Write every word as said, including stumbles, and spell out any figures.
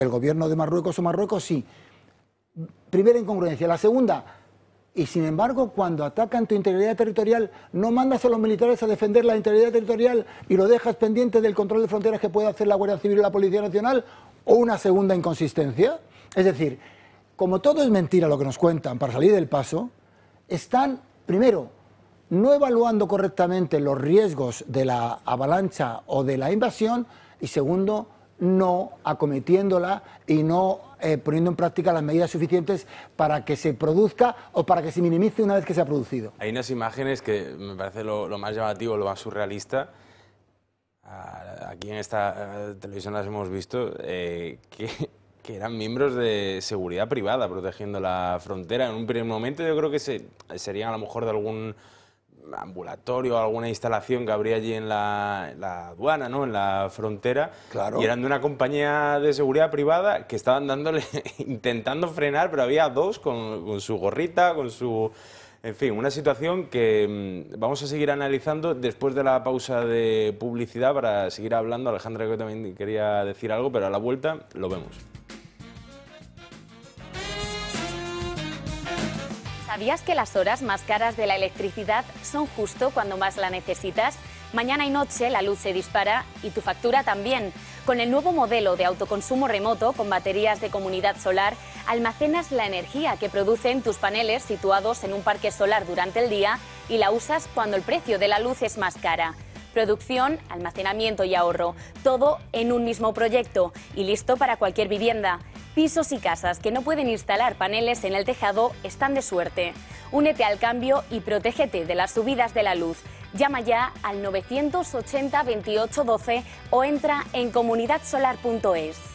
el gobierno de Marruecos o Marruecos, sí. Primera incongruencia. La segunda, y sin embargo, cuando atacan tu integridad territorial, no mandas a los militares a defender la integridad territorial y lo dejas pendiente del control de fronteras que puede hacer la Guardia Civil y la Policía Nacional, o una segunda inconsistencia. Es decir, como todo es mentira lo que nos cuentan para salir del paso, están, primero, no evaluando correctamente los riesgos de la avalancha o de la invasión, y segundo, no acometiéndola y no eh, poniendo en práctica las medidas suficientes para que se produzca o para que se minimice una vez que se ha producido. Hay unas imágenes que me parece lo, lo más llamativo, lo más surrealista. Aquí en esta uh, televisión las hemos visto, eh, que, que eran miembros de seguridad privada protegiendo la frontera. En un primer momento yo creo que se, serían a lo mejor de algún ambulatorio o alguna instalación que habría allí en la, en la aduana, ¿no?, en la frontera. Claro. Y eran de una compañía de seguridad privada que estaban dándole, intentando frenar, pero había dos con, con su gorrita, con su... En fin, una situación que mmm, vamos a seguir analizando después de la pausa de publicidad para seguir hablando. Alejandra, que también quería decir algo, pero a la vuelta lo vemos. ¿Sabías que las horas más caras de la electricidad son justo cuando más la necesitas? Mañana y noche la luz se dispara y tu factura también. Con el nuevo modelo de autoconsumo remoto con baterías de comunidad solar, almacenas la energía que producen tus paneles situados en un parque solar durante el día y la usas cuando el precio de la luz es más cara. Producción, almacenamiento y ahorro, todo en un mismo proyecto y listo para cualquier vivienda. Pisos y casas que no pueden instalar paneles en el tejado están de suerte. Únete al cambio y protégete de las subidas de la luz. Llama ya al novecientos ochenta veintiocho doce o entra en comunidad solar punto es.